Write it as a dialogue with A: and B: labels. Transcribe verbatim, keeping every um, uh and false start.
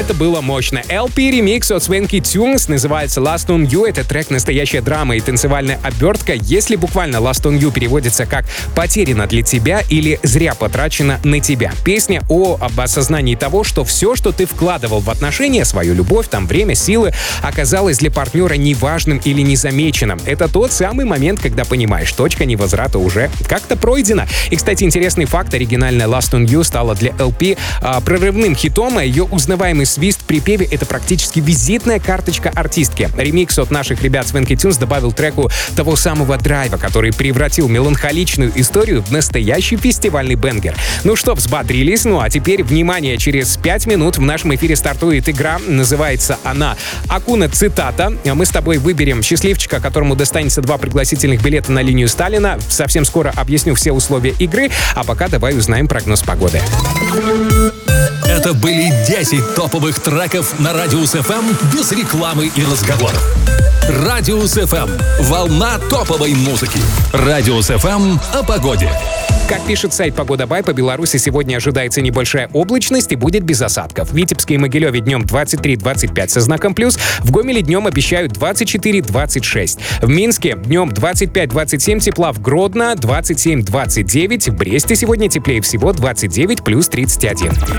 A: это было мощно. эл пи-ремикс от Swanky Tunes называется Last on You. Это трек настоящая драма и танцевальная обертка. Если буквально Last on You переводится как «потеряно для тебя» или «зря потрачено на тебя». Песня о об осознании того, что все, что ты вкладывал в отношения, свою любовь, там, время, силы, оказалось для партнера неважным или незамеченным. Это тот самый момент, когда понимаешь, точка невозврата уже как-то пройдена. И, кстати, интересный факт. Оригинальная Last on You стала для эл пи а, прорывным хитом, а ее узнаваемый свист в припеве — это практически визитная карточка артистки. Ремикс от наших ребят Swanky Tunes добавил треку того самого драйва, который превратил меланхоличную историю в настоящий фестивальный бенгер. Ну что, взбодрились? Ну а теперь, внимание, через пять минут в нашем эфире стартует игра. Называется она «Акуна Цитата». Мы с тобой выберем счастливчика, которому достанется два пригласительных билета на линию Сталина. Совсем скоро объясню все условия игры, а пока давай узнаем прогноз погоды.
B: Это были десять топовых треков на Радиус эф эм без рекламы и разговоров. Радиус эф эм. Волна топовой музыки. Радиус эф эм о погоде.
A: Как пишет сайт «Погода Бай», по Беларуси сегодня ожидается небольшая облачность и будет без осадков. В Витебске и Могилеве днем двадцать три двадцать пять со знаком плюс. В Гомеле днем обещают двадцать четыре двадцать шесть. В Минске днем двадцать пять двадцать семь тепла. В Гродно двадцать семь двадцать девять. В Бресте сегодня теплее всего двадцать девять плюс тридцать один.